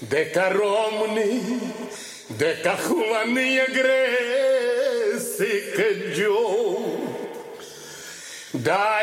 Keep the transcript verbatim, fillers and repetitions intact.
de ca românii, de ca Juania gresi che giù. Dai